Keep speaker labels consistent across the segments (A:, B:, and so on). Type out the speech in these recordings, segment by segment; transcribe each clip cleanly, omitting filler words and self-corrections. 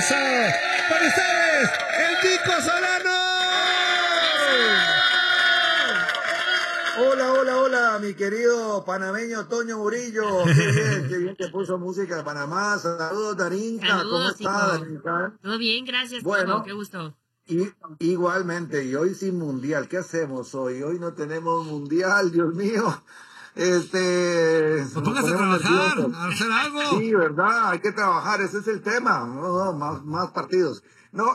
A: Eso, para ustedes, el Nico Solano.
B: Hola, hola, hola, mi querido panameño Toño Murillo. Qué bien que puso música de Panamá. Saludos, Darinka. ¿Cómo estás, Darinka?
C: Todo bien, gracias,
B: Bueno,
C: Toño, qué gusto.
B: igualmente, y hoy sin mundial. ¿Qué hacemos hoy? Hoy no tenemos mundial, Dios mío.
A: Pues
B: Nos
A: póngase a
B: ponemos
A: trabajar,
B: nerviosos.
A: a hacer algo.
B: Sí, ¿verdad? Hay que trabajar, ese es el tema. No, más partidos. No,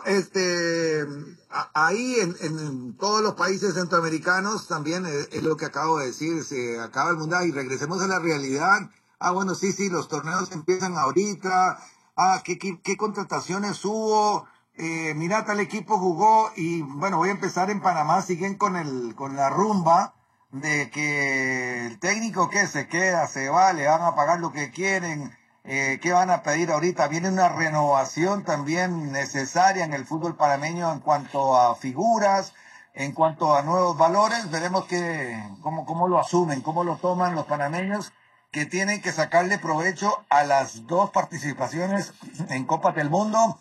B: ahí en todos los países centroamericanos también es lo que acabo de decir, se acaba el mundial y regresemos a la realidad. Bueno, sí, los torneos empiezan ahorita. ¿Qué contrataciones hubo? Mira, tal equipo jugó y bueno, voy a empezar en Panamá, siguen con la rumba de que el técnico que se queda, se va, le van a pagar lo que quieren, qué van a pedir ahorita. Viene una renovación también necesaria en el fútbol panameño en cuanto a figuras, en cuanto a nuevos valores. Veremos cómo lo asumen, cómo lo toman los panameños, que tienen que sacarle provecho a las dos participaciones en Copas del Mundo,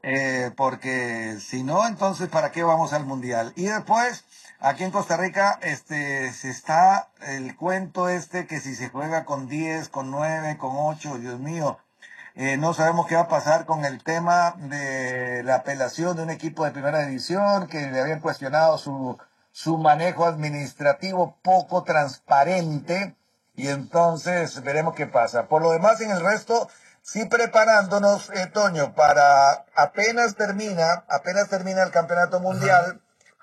B: porque si no, entonces ¿para qué vamos al Mundial? Y después, aquí en Costa Rica, se está el cuento que si se juega con 10, con 9, con 8, Dios mío, no sabemos qué va a pasar con el tema de la apelación de un equipo de primera división que le habían cuestionado su manejo administrativo poco transparente, y entonces veremos qué pasa. Por lo demás, en el resto, sí preparándonos, Toño, para apenas termina el campeonato mundial.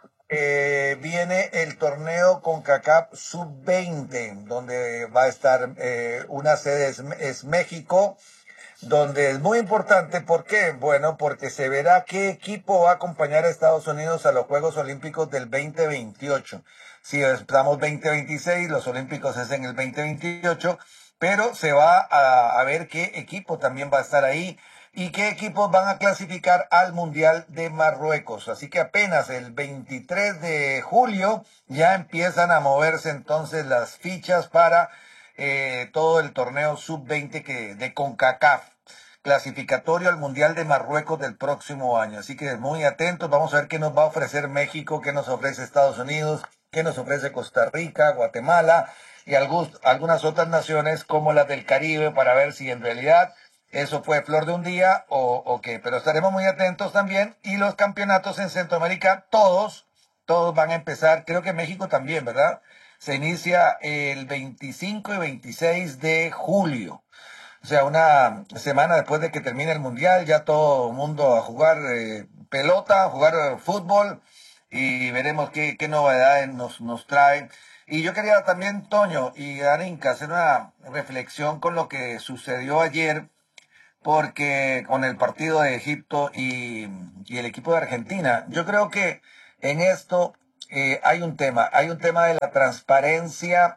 B: Viene el torneo CONCACAF Sub-20, donde va a estar una sede es México, donde es muy importante. ¿Por qué? Bueno, porque se verá qué equipo va a acompañar a Estados Unidos a los Juegos Olímpicos del 2028. Si estamos 2026, los Olímpicos es en el 2028, pero se va a ver qué equipo también va a estar ahí y qué equipos van a clasificar al Mundial de Marruecos. Así que apenas el 23 de julio ya empiezan a moverse entonces las fichas para todo el torneo sub-20 de CONCACAF, clasificatorio al Mundial de Marruecos del próximo año. Así que muy atentos, vamos a ver qué nos va a ofrecer México, qué nos ofrece Estados Unidos, qué nos ofrece Costa Rica, Guatemala y algunas otras naciones como las del Caribe, para ver si en realidad eso fue flor de un día o qué. Pero estaremos muy atentos también. Y los campeonatos en Centroamérica, todos van a empezar, creo que México también, ¿verdad? Se inicia el 25 y 26 de julio. O sea, una semana después de que termine el Mundial, ya todo el mundo a jugar pelota, a jugar fútbol, y veremos qué novedades nos trae. Y yo quería también, Toño y Darinka, hacer una reflexión con lo que sucedió ayer, porque con el partido de Egipto y el equipo de Argentina. Yo creo que en esto hay un tema de la transparencia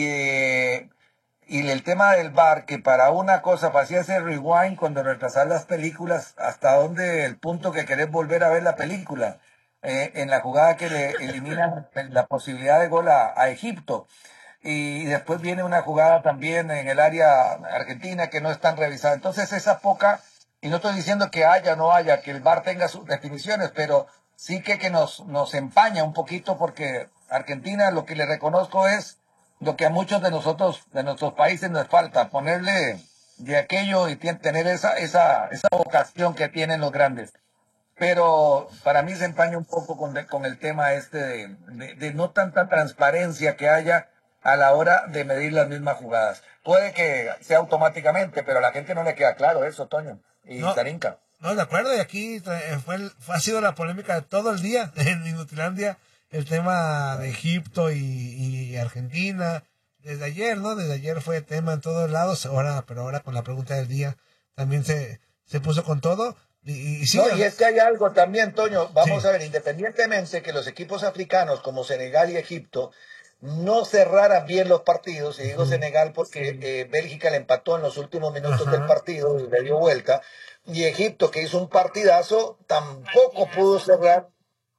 B: y el tema del VAR, que para una cosa parecía ese rewind cuando retrasar las películas, hasta donde el punto que querés volver a ver la película, en la jugada que le eliminan la posibilidad de gol a Egipto. Y después viene una jugada también en el área argentina que no están revisadas. Entonces esa poca, y no estoy diciendo que haya o no haya, que el VAR tenga sus definiciones, pero sí que nos empaña un poquito, porque Argentina, lo que le reconozco es lo que a muchos de nuestros países nos falta, ponerle de aquello y tener esa vocación que tienen los grandes. Pero para mí se empaña un poco con el tema de no tanta transparencia que haya a la hora de medir las mismas jugadas. Puede que sea automáticamente, pero a la gente no le queda claro eso, Toño y Darinka.
A: No, de acuerdo, y aquí ha sido la polémica de todo el día en Inutilandia, el tema de Egipto y Argentina. Desde ayer, ¿no? Desde ayer fue tema en todos lados, pero ahora con la pregunta del día también se puso con todo. Y sí,
B: y es que hay algo también, Toño, vamos a ver, independientemente que los equipos africanos como Senegal y Egipto no cerraran bien los partidos, y digo Senegal porque Bélgica le empató en los últimos minutos del partido y le dio vuelta, y Egipto, que hizo un partidazo, tampoco pudo cerrar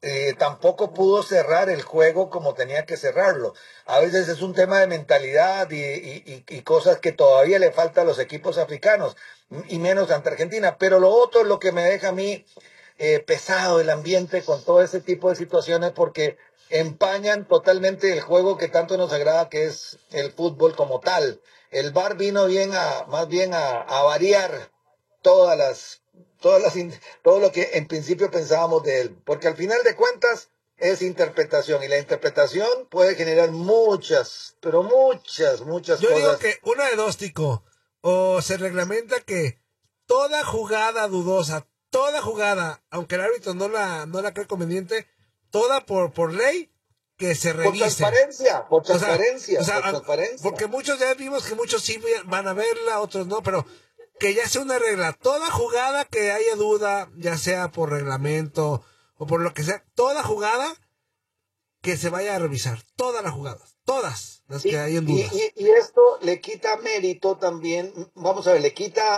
B: tampoco pudo cerrar el juego como tenía que cerrarlo. A veces es un tema de mentalidad y cosas que todavía le falta a los equipos africanos, y menos ante Argentina. Pero lo otro es lo que me deja a mí pesado el ambiente con todo ese tipo de situaciones, porque empañan totalmente el juego que tanto nos agrada, que es el fútbol como tal. El VAR vino más bien a variar todas las, todo lo que en principio pensábamos de él, porque al final de cuentas es interpretación, y la interpretación puede generar muchas, pero muchas
A: Yo digo
B: cosas.
A: que una de dos, Tico, o se reglamenta que toda jugada dudosa, toda jugada, aunque el árbitro no la cree conveniente, toda por ley, que se revise.
B: Por
A: O sea,
B: transparencia.
A: porque muchos ya vimos que muchos sí van a verla, otros no, pero que ya sea una regla. Toda jugada que haya duda, ya sea por reglamento o por lo que sea, toda jugada que se vaya a revisar. Todas las jugadas, todas las que hay en dudas.
B: Y esto le quita mérito también, vamos a ver,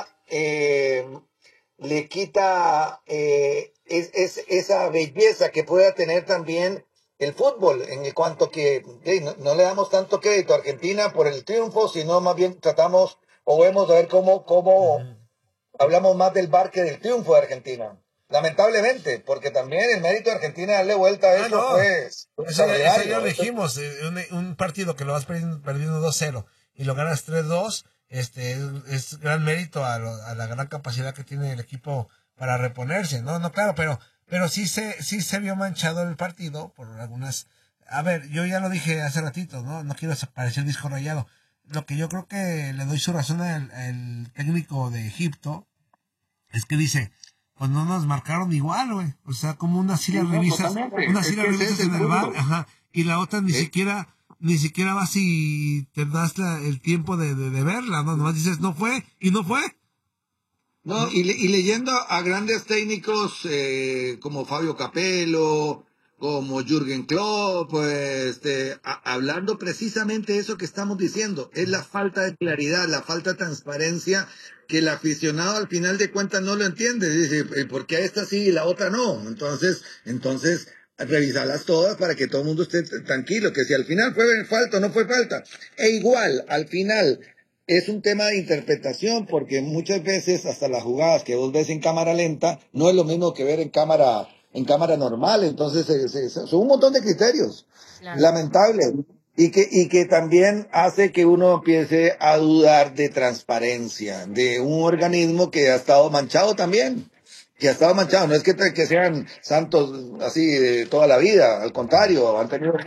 B: esa belleza que pueda tener también el fútbol, en cuanto que no le damos tanto crédito a Argentina por el triunfo, sino más bien tratamos o vemos a ver cómo hablamos más del VAR que del triunfo de Argentina. Lamentablemente, porque también el mérito de Argentina darle vuelta a eso fue
A: eso ya lo dijimos, un partido que lo vas perdiendo 2-0 y lo ganas 3-2, es gran mérito a la gran capacidad que tiene el equipo para reponerse, no, claro, pero sí se vio manchado el partido por algunas. A ver, yo ya lo dije hace ratito, no quiero parecer disco rayado. Lo que yo creo que le doy su razón al técnico de Egipto es que dice, pues no nos marcaron igual, güey. O sea, como una sí la revisas, una sí la revisas en el VAR, ajá, y la otra ni siquiera vas y te das el tiempo de verla, ¿no? Nomás dices, no fue, y no fue.
B: No, y leyendo a grandes técnicos como Fabio Capello, como Jürgen Klopp, pues hablando precisamente eso que estamos diciendo, es la falta de claridad, la falta de transparencia, que el aficionado al final de cuentas no lo entiende. Dice, ¿por qué esta sí y la otra no? Entonces, revisarlas todas para que todo el mundo esté tranquilo, que si al final fue falta o no fue falta. E igual, al final es un tema de interpretación, porque muchas veces hasta las jugadas que vos ves en cámara lenta no es lo mismo que ver en cámara normal. Entonces son un montón de criterios, claro, lamentables, y que también hace que uno empiece a dudar de transparencia de un organismo que ha estado manchado también. Que ha estado manchado, no es que sean santos así de toda la vida, al contrario, han tenido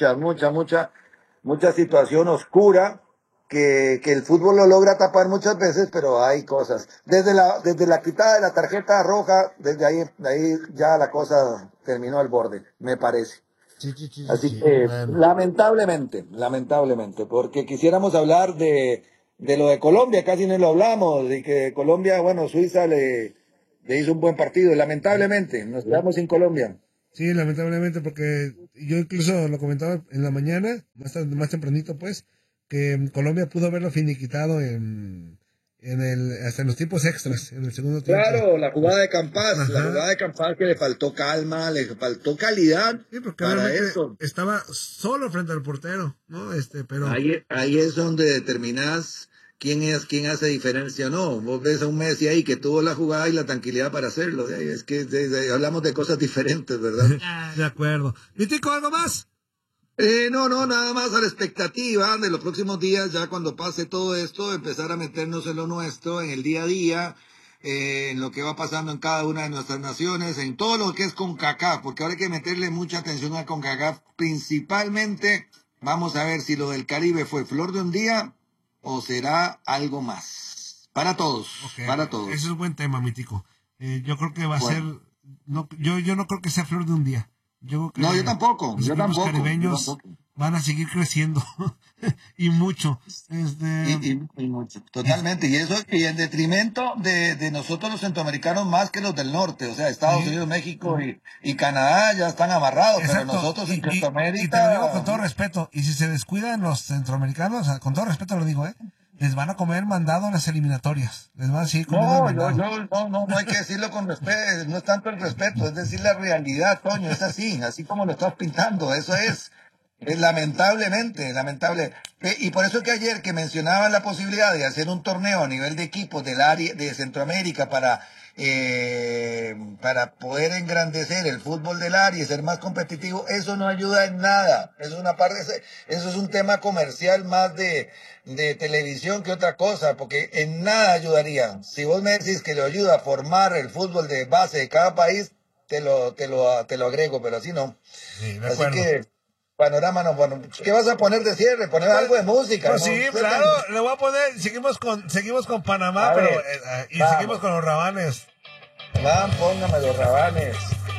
B: mucha situación oscura que el fútbol lo logra tapar muchas veces, pero hay cosas. Desde la quitada de la tarjeta roja, desde ahí ya la cosa terminó al borde, me parece. Así que, bueno, lamentablemente, porque quisiéramos hablar de lo de Colombia, casi no lo hablamos, y que Colombia, bueno, Suiza le hizo un buen partido, lamentablemente, nos quedamos sin Colombia.
A: Sí, lamentablemente, porque yo incluso lo comentaba en la mañana, más tempranito pues, que Colombia pudo haberlo finiquitado hasta en los tiempos extras, en el segundo tiempo.
B: Claro, la jugada de Campas, que le faltó calma, le faltó calidad,
A: sí, porque
B: para eso.
A: Estaba solo frente al portero, ¿no? Pero
B: ahí es donde determinás quién hace diferencia o no. Vos ves a un Messi ahí que tuvo la jugada y la tranquilidad para hacerlo. Es que hablamos de cosas diferentes, ¿verdad?
A: De acuerdo. ¿Y Tico, algo más?
B: No, nada más a la expectativa de los próximos días, ya cuando pase todo esto, empezar a meternos en lo nuestro, en el día a día, en lo que va pasando en cada una de nuestras naciones, en todo lo que es CONCACAF, porque ahora hay que meterle mucha atención a CONCACAF, principalmente, vamos a ver si lo del Caribe fue flor de un día o será algo más. Para todos, para todos.
A: Ese es un buen tema, mi Tico. Yo creo que va a ser, yo no creo que sea flor de un día. Yo
B: tampoco.
A: Los equipos caribeños van a seguir creciendo y mucho.
B: Y mucho, totalmente. Y eso, y en detrimento de nosotros los centroamericanos más que los del norte. O sea, Estados Unidos, México y Canadá ya están amarrados. Exacto. Pero nosotros en Centroamérica.
A: Y te lo digo con todo respeto. Y si se descuidan los centroamericanos, con todo respeto lo digo, les van a comer mandado en las eliminatorias. Les van a seguir comiendo mandado.
B: No hay que decirlo con respeto, no es tanto el respeto, es decir la realidad, Toño, es así como lo estás pintando, eso es lamentablemente, lamentable. Y por eso que ayer que mencionaban la posibilidad de hacer un torneo a nivel de equipos del área de Centroamérica para poder engrandecer el fútbol del área y ser más competitivo, eso no ayuda en nada. Eso es una parte, eso es un tema comercial más de televisión que otra cosa, porque en nada ayudaría. Si vos me decís que le ayuda a formar el fútbol de base de cada país, te lo agrego, pero así no.
A: Sí,
B: así que panorama no, bueno, ¿qué vas a poner de cierre? Poner algo de música.
A: Pues
B: ¿no?
A: sí, claro, le voy a poner, seguimos con Panamá, pero seguimos con los Rabanes.
B: Póngame los Rabanes.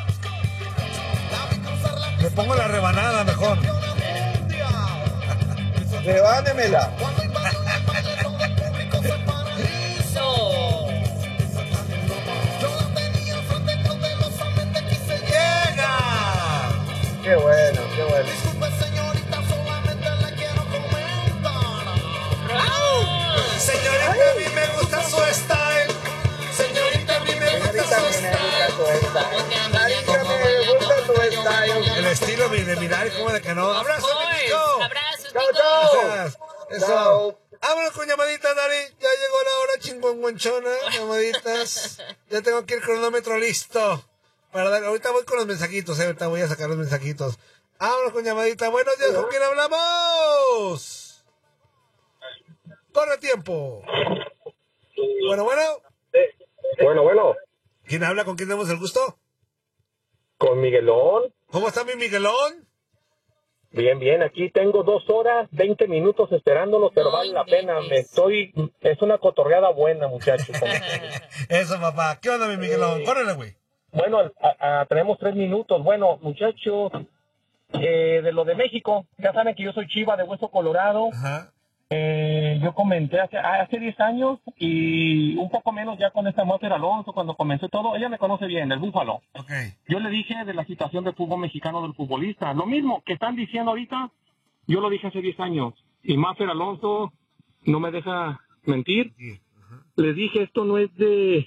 A: Le pongo la rebanada mejor.
B: Rebánemela. Qué bueno, qué bueno.
A: Señorita, a mí me gusta su style. Señorita, a mí me gusta su style. El estilo de mirar y como de que no. ¡Abrazo, México!
C: ¡Abrazo,
A: chicos! Eso. Vámonos con llamaditas, Dari. Ya llegó la hora chingonguanchona. Llamaditas. Ya tengo aquí el cronómetro listo. Para dar. Ahorita voy con los mensajitos, ahorita voy a sacar los mensajitos. Vámonos con llamadita. Buenos días, ¿con quién hablamos? Corre tiempo. Bueno.
D: Bueno.
A: ¿Quién habla? ¿Con quién tenemos el gusto?
D: Con Miguelón.
A: ¿Cómo está mi Miguelón?
D: Bien, aquí tengo 2 horas, 20 minutos esperándolos, pero vale la pena. Es una cotorreada buena, muchachos.
A: Eso, papá. ¿Qué onda, mi Miguelón? Córrele, güey.
D: Bueno, tenemos 3 minutos. Bueno, muchachos, de lo de México, ya saben que yo soy Chiva de Hueso Colorado.
A: Ajá.
D: Yo comenté hace 10 años y un poco menos ya con esta Mafer Alonso, cuando comenzó todo. Ella me conoce bien, el Búfalo.
A: Okay.
D: Yo le dije de la situación del fútbol mexicano del futbolista. Lo mismo que están diciendo ahorita, yo lo dije hace 10 años. Y Mafer Alonso no me deja mentir. Les dije, esto no es de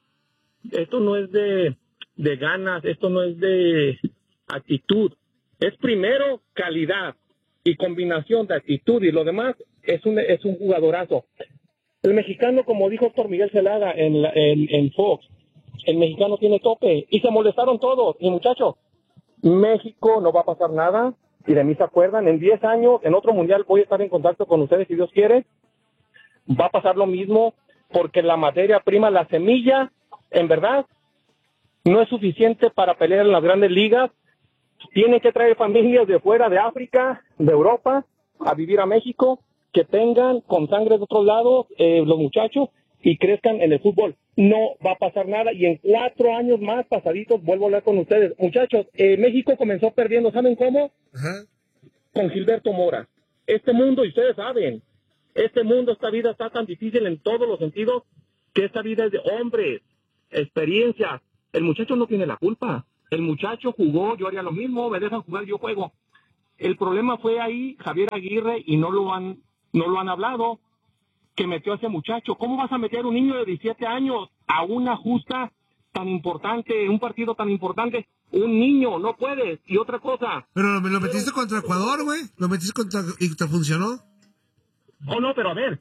D: ganas, esto no es de actitud. Es primero calidad y combinación de actitud, y lo demás es un jugadorazo. El mexicano, como dijo Héctor Miguel Celada en Fox, el mexicano tiene tope, y se molestaron todos. Y muchachos, México no va a pasar nada, y de mí se acuerdan. En 10 años, en otro mundial, voy a estar en contacto con ustedes, si Dios quiere. Va a pasar lo mismo, porque la materia prima, la semilla, en verdad, no es suficiente para pelear en las grandes ligas. Tienen que traer familias de fuera, de África, de Europa, a vivir a México, que tengan con sangre de otros lados los muchachos y crezcan en el fútbol. No va a pasar nada, y en 4 años más pasaditos vuelvo a hablar con ustedes. Muchachos, México comenzó perdiendo, ¿saben cómo?
A: Ajá.
D: Con Gilberto Mora. Este mundo, y ustedes saben, esta vida está tan difícil en todos los sentidos, que esta vida es de hombres, experiencia. El muchacho no tiene la culpa. El muchacho jugó, yo haría lo mismo, me dejan jugar, yo juego. El problema fue ahí Javier Aguirre, y no lo han hablado, que metió a ese muchacho. ¿Cómo vas a meter a un niño de 17 años a una justa tan importante, un partido tan importante? Un niño, no puedes. Y otra cosa.
A: Pero lo metiste contra Ecuador, güey. Lo metiste y te funcionó.
D: Oh, no, pero a ver.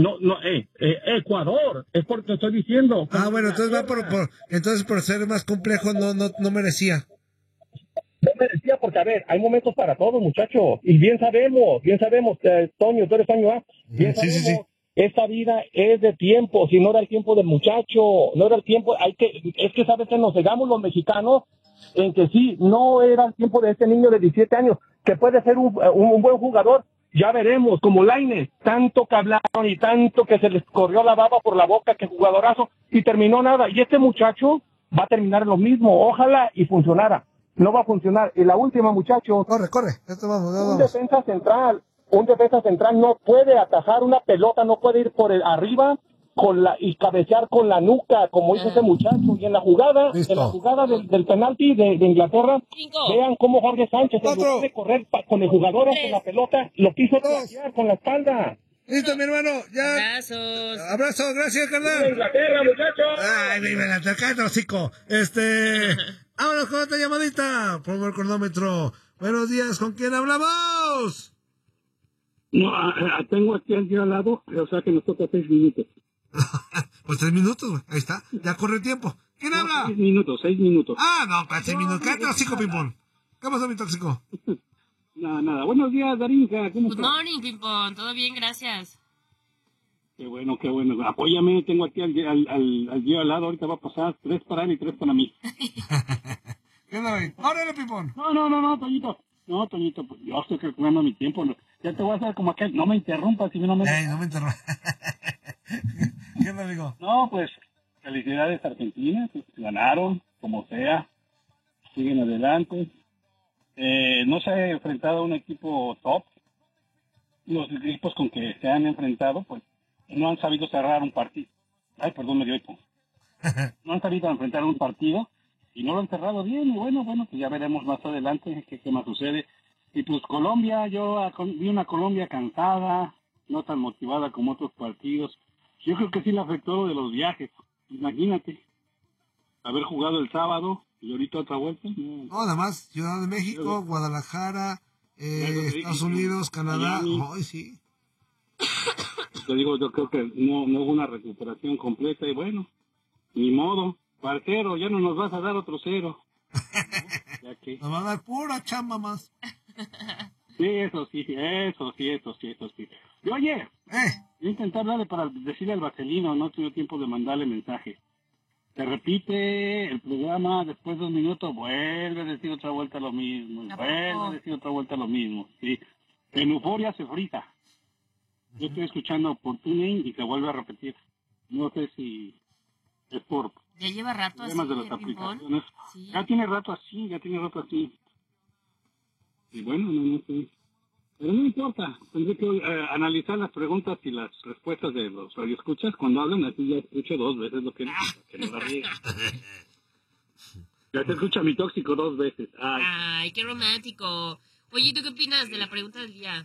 D: Ecuador, es porque te estoy diciendo.
A: Bueno, entonces entonces por ser más complejo no merecía.
D: No merecía, porque a ver, hay momentos para todos, muchachos, y bien sabemos, Toño, tú eres Toño, ¿ah? Bien sabemos, sí. Esta vida es de tiempo. Si no era el tiempo del muchacho, no era el tiempo, es que sabes que nos cegamos los mexicanos en que sí, no era el tiempo de este niño de 17 años, que puede ser un buen jugador. Ya veremos, como Lainez, tanto que hablaron y tanto que se les corrió la baba por la boca, que jugadorazo, y terminó nada. Y este muchacho va a terminar en lo mismo, ojalá y funcionara. No va a funcionar. Y la última, muchacho.
A: Corre. Esto vamos.
D: Un defensa central no puede atajar una pelota, no puede ir por arriba y cabecear con la nuca, como hizo ese muchacho. Y en la jugada, del penalti de Inglaterra, vean cómo Jorge Sánchez, en lugar de correr con el jugador con la pelota, lo quiso cabecear con la espalda.
A: Listo, mi hermano. Ya.
C: Abrazos.
A: Abrazo, gracias, carnal.
D: Inglaterra, muchachos.
A: Ay, vive la cállate, hocico. Vámonos con otra llamadita. Pongo el cronómetro. Buenos días, ¿con quién hablamos?
E: No, tengo aquí al día al lado, o sea que nos toca 6 minutos.
A: Pues 3 minutos, güey. Ahí está. Ya corre el tiempo. ¿Quién habla?
E: 6 minutos.
A: Ah, no, para 6 minutos. Cállate, hocico, ping-pong. ¿Qué pasó, mi tóxico?
E: Nada. Buenos días, Darinka. ¿Cómo
C: Good
E: estás?
C: morning, Pimpón. Todo bien, gracias.
E: Qué bueno. Apóyame, tengo aquí al día al lado. Ahorita va a pasar 3 para él y 3 para mí.
A: ¿Qué onda, güey? Órale, ping-pong.
E: No, Toñito. No, Toñito, pues yo estoy calculando mi tiempo. Ya te voy a hacer como aquel. No me interrumpas, si no me...
A: No me interrumpas. ¿Qué onda, amigo?
E: No, pues, felicidades a Argentina. Pues, ganaron, como sea. Siguen adelante. No se ha enfrentado a un equipo top. Los equipos con que se han enfrentado, pues, no han sabido cerrar un partido. Ay, perdón, me dio hipo. No han sabido enfrentar un partido y no lo han cerrado bien. Y bueno, pues ya veremos más adelante qué más sucede. Y pues Colombia, yo vi una Colombia cansada, no tan motivada como otros partidos. Yo creo que sí le afectó lo de los viajes. Imagínate, haber jugado el sábado y ahorita otra vuelta.
A: No, además, Ciudad de México, Guadalajara, Estados Unidos, Canadá. Ay, sí.
E: Te digo, yo creo que no hubo una recuperación completa y bueno, ni modo. Parcero, ya no nos vas a dar otro 0. Ya que...
A: Nos va a dar pura chamba más.
E: Sí, eso sí. Y oye, voy a intentar darle para decirle al Vaselino, no tuve tiempo de mandarle mensaje. Se repite el programa, después de 2 minutos, vuelve a decir otra vuelta lo mismo, sí. En euforia se frita. Yo estoy escuchando por tuning y se vuelve a repetir. No sé si es por
C: Ya lleva rato así,
E: problemas de las
C: Pimpón.
E: aplicaciones.
C: Sí.
E: Ya tiene rato así. Y bueno, no sé. Pero no importa, tendré que analizar las preguntas y las respuestas de los radioescuchas cuando hablan, así ya escucho 2 veces lo que no la riegue. Ya se escucha mi tóxico 2 veces.
C: Ay, qué romántico. Oye, ¿tú qué opinas de la pregunta del día?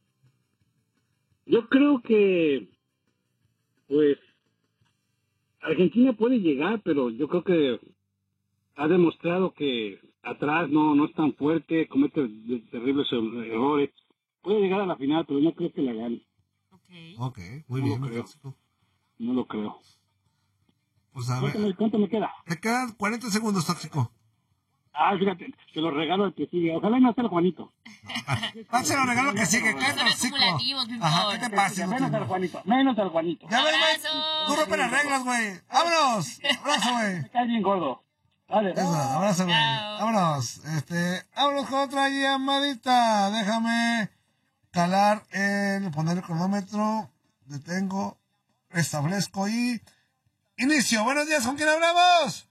E: Yo creo que, pues, Argentina puede llegar, pero yo creo que ha demostrado que atrás no es tan fuerte, comete terribles errores. Puede llegar a la final, pero no creo que la gane.
A: Ok, muy bien,
E: No lo creo.
A: Pues a ver.
E: ¿Cuánto me queda?
A: Te quedan 40 segundos, tóxico.
E: Fíjate, te lo regalo al que sigue. Ojalá y no sea el Juanito.
A: Se lo regalo al que sigue. ¿Qué
C: Son acumulativos, Pimpón.
A: Ajá, ¿qué te pasa?
E: Menos al Juanito.
A: Ya ves, güey.
C: ¡Abrazos!
A: Tú rompes las reglas, güey. ¡Vámonos! Abrazo, güey.
E: Me cae bien gordo. Dale.
A: Eso, abrazo, güey.
C: Chao.
A: Vámonos. Vámonos con otra llamadita. Déjame calar poner el cronómetro. Detengo. Establezco y inicio. Buenos días, ¿con quién hablamos?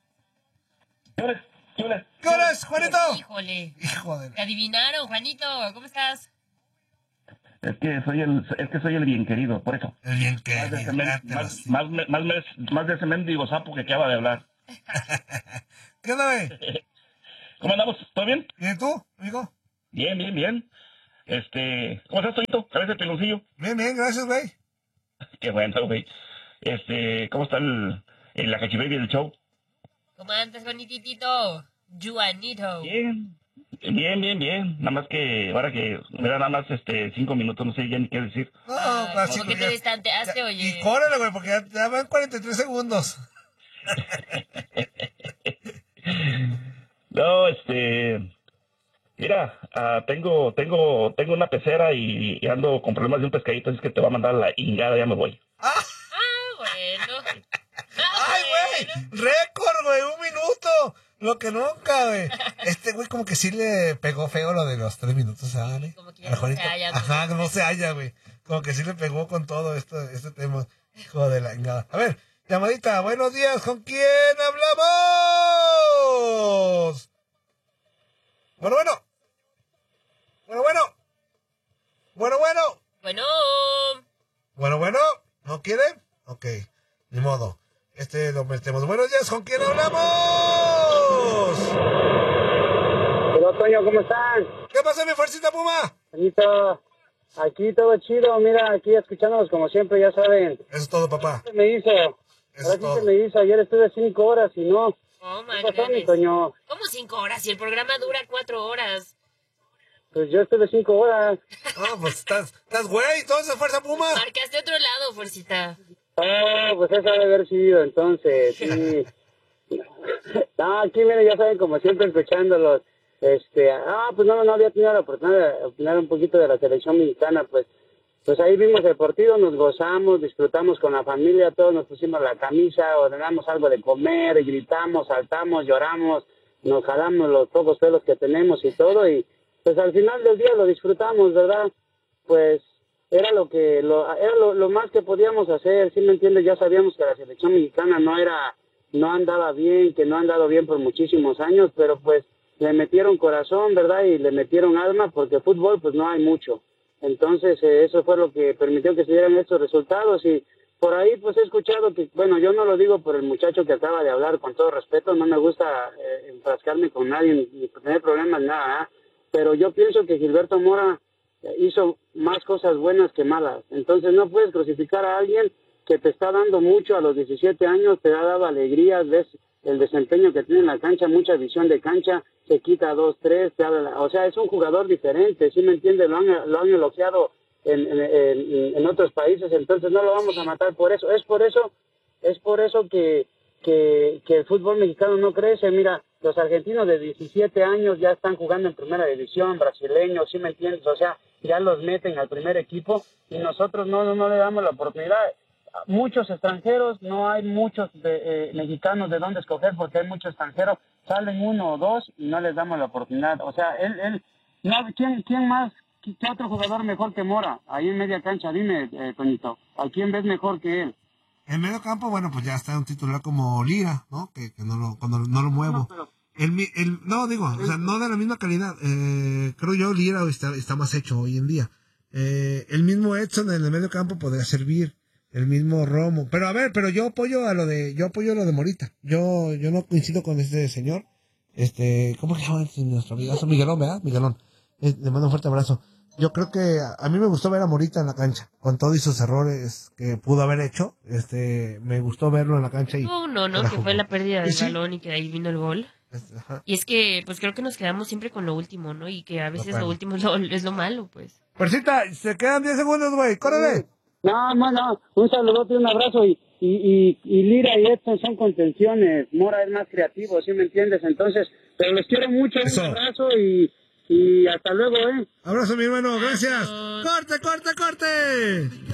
A: ¿Qué hora es, Juanito?
C: Híjole.
A: Hijo de...
C: Te adivinaron, Juanito. ¿Cómo estás?
F: Es que soy el bien querido, por eso.
A: El bien que...
F: Más de ese mendigo sapo que acaba de hablar.
A: ¿Qué onda, güey?
F: ¿Cómo andamos? ¿Todo bien?
A: ¿Y tú, amigo?
F: Bien. ¿Cómo estás, Toito? ¿Sabes el peloncillo?
A: Bien, gracias, güey.
F: Qué bueno, güey. ¿Cómo está la cachibaby del show?
C: ¿Cómo andas, Juanitito? Juanito.
F: Bien. Nada más que ahora que me da nada más 5 minutos, no sé ya ni qué decir.
A: No,
C: Ay, ¿cómo que te distanteaste, oye?
A: Y córrele, güey, porque ya van 43 segundos.
F: No, mira, tengo una pecera y ando con problemas de un pescadito, así que te va a mandar la ingada, ya me voy.
C: Bueno.
A: ¡Ay, güey! ¡Récord, güey! 1 minuto. Lo que nunca, güey. Güey como que sí le pegó feo lo de los 3 minutos, ¿sabes?
C: Como que ya no se halla.
A: Ajá, no se halla, güey. Como que sí le pegó con todo este tema. Hijo de la ingada. A ver, llamadita. Buenos días, ¿con quién hablamos? Bueno. Bueno. ¿No quiere? Ok, ni modo. Lo metemos. Buenos días, ¿con quién hablamos?
G: Hola, Toño, ¿cómo están?
A: ¿Qué pasa, mi fuercita Puma?
G: Bonito. Aquí todo chido, mira, aquí escuchándonos como siempre, ya saben.
A: Eso es todo, papá.
G: ¿Qué me hizo?
A: Eso es
G: Ahora sí
A: todo.
G: se me hizo, ayer estuve 5 horas y no.
C: Oh,
G: ¿Qué
C: my
G: pasó, mi
C: goodness.
G: Toño?
C: ¿Cómo 5 horas? Si el programa dura 4 horas.
G: Pues yo estuve 5 horas.
A: Ah, pues estás güey, entonces, Fuerza Puma.
C: Marcaste otro lado, fuercita.
G: Oh, pues eso debe haber sido, entonces, sí. No, aquí, miren, ya saben, como siempre, escuchándolos. Pues no había tenido la oportunidad de opinar un poquito de la selección mexicana, pues ahí vimos el partido, nos gozamos, disfrutamos con la familia, todos nos pusimos la camisa, ordenamos algo de comer, gritamos, saltamos, lloramos, nos jalamos los pocos pelos que tenemos y todo, y pues al final del día lo disfrutamos, ¿verdad? Pues era lo más que podíamos hacer, ¿sí me entiendes? Ya sabíamos que la selección mexicana no andaba bien, que no ha andado bien por muchísimos años, pero pues le metieron corazón, ¿verdad? Y le metieron alma, porque fútbol pues no hay mucho. Entonces eso fue lo que permitió que se dieran estos resultados, y por ahí pues he escuchado que, bueno, yo no lo digo por el muchacho que acaba de hablar, con todo respeto, no me gusta enfrascarme con nadie ni tener problemas, nada, ¿eh? Pero yo pienso que Gilberto Mora hizo más cosas buenas que malas. Entonces no puedes crucificar a alguien que te está dando mucho a los 17 años, te ha dado alegrías, ves el desempeño que tiene en la cancha, mucha visión de cancha, se quita 2, 3, te habla, o sea, es un jugador diferente, ¿sí me entiendes? Lo han elogiado en otros países, entonces no lo vamos a matar por eso. Es por eso que el fútbol mexicano no crece. Mira, los argentinos de 17 años ya están jugando en primera división, brasileños, ¿sí me entiendes? O sea, ya los meten al primer equipo y nosotros no le damos la oportunidad. Muchos extranjeros, no hay muchos mexicanos de dónde escoger, porque hay muchos extranjeros, salen 1 o 2 y no les damos la oportunidad. O sea, no, ¿quién más? ¿Qué otro jugador mejor que Mora? Ahí en media cancha, dime, Toñito, ¿a quién ves mejor que él?
A: En medio campo, bueno, pues ya está un titular como Lira, ¿no? Que cuando no lo muevo. O sea, no de la misma calidad. Creo yo Lira está más hecho hoy en día. El mismo Edson en el medio campo podría servir. El mismo Romo. Pero yo apoyo lo de Morita. Yo no coincido con este señor. ¿Cómo se llama nuestro amigazo? Miguelón, ¿verdad? Miguelón. Le mando un fuerte abrazo. Yo creo que a mí me gustó ver a Morita en la cancha, con todos esos errores que pudo haber hecho. Me gustó verlo en la cancha y...
C: que fue la pérdida del
A: Sí.
C: balón y que de ahí vino el gol.
A: Ajá.
C: Y es que, pues creo que nos quedamos siempre con lo último, ¿no? Y que a veces lo último es lo malo, pues.
A: Percita, se quedan 10 segundos, güey. ¡Córrele!
G: No, un saludote y un abrazo, y Lira y Edson son contenciones, Mora es más creativo, ¿sí me entiendes? Entonces, pero les quiero mucho,
A: Eso.
G: un abrazo y hasta luego,
A: Abrazo, mi hermano, gracias. ¡Corte!